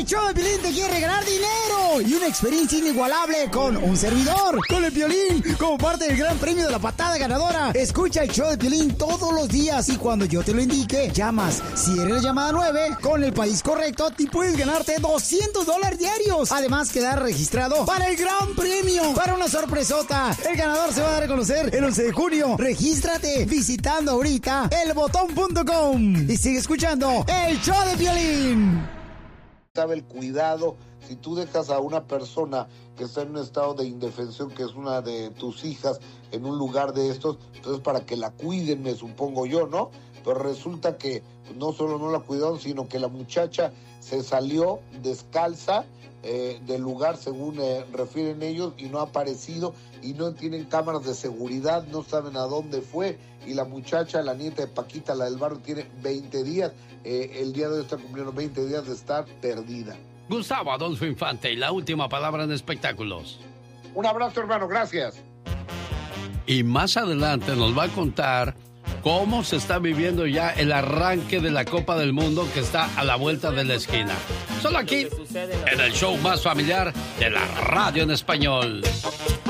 El show de Piolín te quiere ganar dinero y una experiencia inigualable con un servidor, con el Piolín, como parte del gran premio de la patada ganadora. Escucha el show de Piolín todos los días y cuando yo te lo indique, llamas. Si eres la llamada 9, con el país correcto, te puedes ganarte $200 diarios. Además, quedar registrado para el gran premio, para una sorpresota. El ganador se va a dar a conocer el 11 de junio. Regístrate visitando ahorita elbotón.com y sigue escuchando el show de Piolín. Sabe el cuidado, si tú dejas a una persona que está en un estado de indefensión, que es una de tus hijas, en un lugar de estos, entonces para que la cuiden, me supongo yo, ¿no? Pero resulta que no solo no la cuidaron, sino que la muchacha se salió descalza del lugar, según refieren ellos, y no ha aparecido, y no tienen cámaras de seguridad, no saben a dónde fue, y la muchacha, la nieta de Paquita, la del barrio, tiene 20 días, el día de hoy está cumpliendo 20 días de estar perdida. Gustavo Adolfo Infante, y la última palabra en espectáculos. Un abrazo, hermano, gracias. Y más adelante nos va a contar cómo se está viviendo ya el arranque de la Copa del Mundo que está a la vuelta de la esquina. Solo aquí, en el show más familiar de la radio en español.